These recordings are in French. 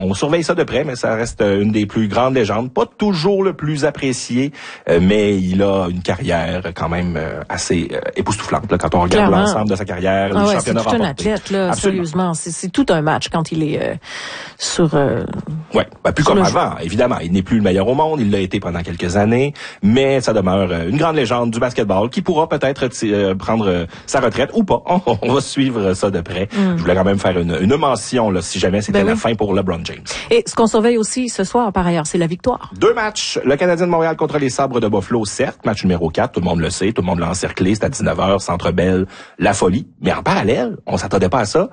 On surveille ça de près, mais ça reste une des plus grandes légendes. Pas toujours le plus apprécié, mais il a une carrière quand même assez époustouflante là, quand on regarde l'ensemble de sa carrière, les championnats remportés. C'est tout un athlète, là, sérieusement. C'est tout un match quand il est sur... Ouais, plus comme avant, évidemment. Il n'est plus le meilleur au monde, il l'a été pendant quelques années, mais ça demeure une grande légende du basketball qui pourra peut-être prendre sa retraite ou pas. On va suivre ça de près. Je voulais quand même faire une mention là, si jamais c'était la fin pour LeBron James. Et ce qu'on surveille aussi ce soir, par ailleurs, c'est la victoire. 2 matchs. Le Canadien de Montréal contre les Sabres de Buffalo, certes. Match numéro 4, tout le monde le sait, tout le monde l'a encerclé. C'est à 19h, Centre Bell, la folie. Mais en parallèle, on s'attendait pas à ça.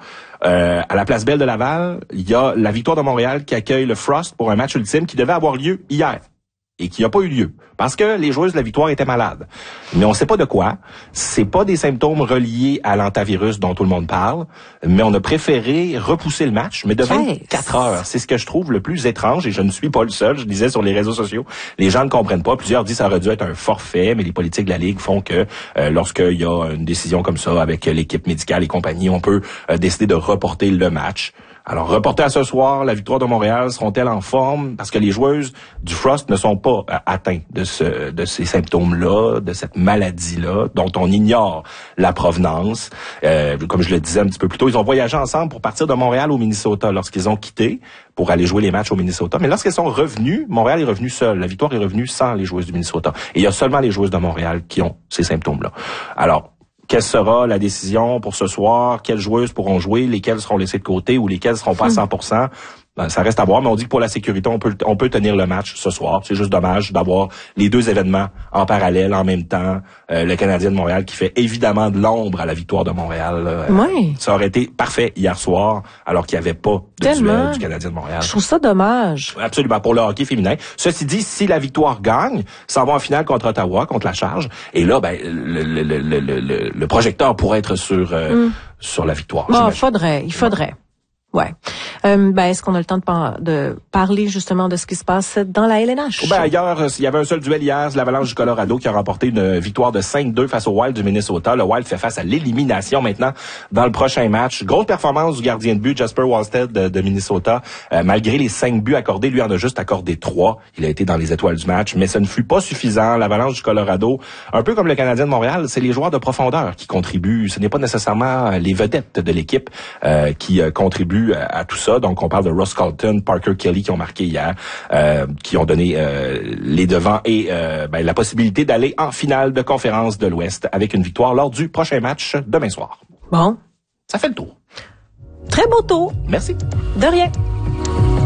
À la Place Belle de Laval, il y a la Victoire de Montréal qui accueille le Frost pour un match ultime qui devait avoir lieu hier et qui n'a pas eu lieu parce que les joueuses de la Victoire étaient malades. Mais on sait pas de quoi. C'est pas des symptômes reliés à l'antavirus dont tout le monde parle, mais on a préféré repousser le match, mais de 24 heures. C'est ce que je trouve le plus étrange et je ne suis pas le seul. Je disais sur les réseaux sociaux, les gens ne comprennent pas. Plusieurs disent que ça aurait dû être un forfait, mais les politiques de la Ligue font que lorsqu'il y a une décision comme ça avec l'équipe médicale et compagnie, on peut décider de reporter le match. Alors, reporté à ce soir, la Victoire de Montréal, seront-elles en forme? Parce que les joueuses du Frost ne sont pas atteintes de ces symptômes-là, de cette maladie-là, dont on ignore la provenance. Comme je le disais un petit peu plus tôt, ils ont voyagé ensemble pour partir de Montréal au Minnesota lorsqu'ils ont quitté pour aller jouer les matchs au Minnesota. Mais lorsqu'elles sont revenues, Montréal est revenu seul. La Victoire est revenue sans les joueuses du Minnesota. Et il y a seulement les joueuses de Montréal qui ont ces symptômes-là. Alors, quelle sera la décision pour ce soir? Quelles joueuses pourront jouer? Lesquelles seront laissées de côté ou lesquelles seront pas à 100%? Ben, ça reste à voir, mais on dit que pour la sécurité, on peut tenir le match ce soir. C'est juste dommage d'avoir les 2 événements en parallèle, en même temps. Le Canadien de Montréal qui fait évidemment de l'ombre à la Victoire de Montréal. Ça aurait été parfait hier soir, alors qu'il n'y avait pas de duel du Canadien de Montréal. Je trouve ça dommage. Absolument, pour le hockey féminin. Ceci dit, si la Victoire gagne, ça va en finale contre Ottawa, contre la Charge. Et là, ben, le projecteur pourrait être sur la Victoire. Il faudrait. Ouais. Est-ce qu'on a le temps de parler justement de ce qui se passe dans la LNH? Ailleurs, il y avait un seul duel hier, c'est l'Avalanche du Colorado qui a remporté une victoire de 5-2 face au Wild du Minnesota. Le Wild fait face à l'élimination maintenant dans le prochain match. Grosse performance du gardien de but, Jasper Wallstedt de Minnesota. Malgré les 5 buts accordés, lui en a juste accordé 3. Il a été dans les étoiles du match, mais ce ne fut pas suffisant. L'Avalanche du Colorado, un peu comme le Canadien de Montréal, c'est les joueurs de profondeur qui contribuent. Ce n'est pas nécessairement les vedettes de l'équipe qui contribuent à tout ça. Donc, on parle de Ross Colton, Parker Kelly qui ont marqué hier, qui ont donné les devants et la possibilité d'aller en finale de conférence de l'Ouest avec une victoire lors du prochain match demain soir. Bon. Ça fait le tour. Très beau tour. Merci. De rien.